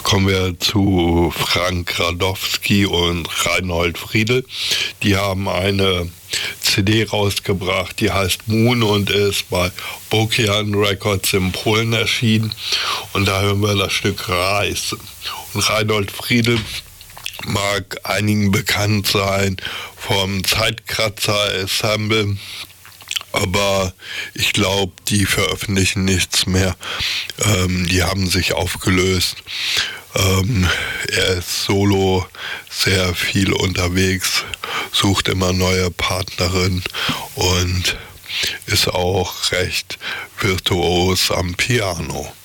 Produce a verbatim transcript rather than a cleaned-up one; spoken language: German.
kommen wir zu Frank Radowski und Reinhold Friedl. Die haben eine C D rausgebracht, die heißt Moon und ist bei Bokian Records in Polen erschienen. Und da hören wir das Stück Reis. Und Reinhold Friedl mag einigen bekannt sein vom Zeitkratzer-Ensemble, aber ich glaube, die veröffentlichen nichts mehr. Ähm, die haben sich aufgelöst. Ähm, er ist solo sehr viel unterwegs, sucht immer neue Partnerinnen und ist auch recht virtuos am Piano.